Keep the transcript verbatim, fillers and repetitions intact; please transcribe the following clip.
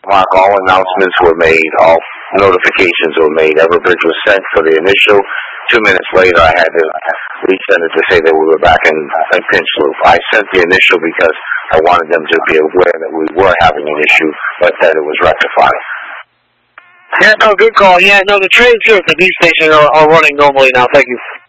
o'clock, all announcements were made, all notifications were made. Everbridge was sent for the initial. Two minutes later, I had to resend it to say that we were back in, in pinch loop. I sent the initial because I wanted them to be aware that we were having an issue, but that it was rectified. Yeah, no, good call. Yeah, no, the trades here at the V station are, are running normally now. Thank you.